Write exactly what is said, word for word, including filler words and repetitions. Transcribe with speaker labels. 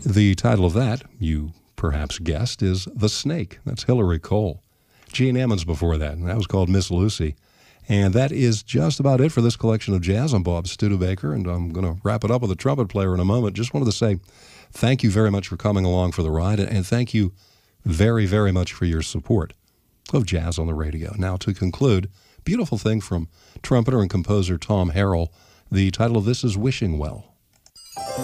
Speaker 1: The title of that, you perhaps guessed, is The Snake. That's Hillary Cole. Gene Ammons before that, and that was called Miss Lucy. And that is just about it for this collection of jazz. I'm Bob Studebaker, and I'm going to wrap it up with a trumpet player in a moment. Just wanted to say thank you very much for coming along for the ride, and thank you very, very much for your support of jazz on the radio. Now, to conclude, beautiful thing from trumpeter and composer Tom Harrell. The title of this is Wishing Well.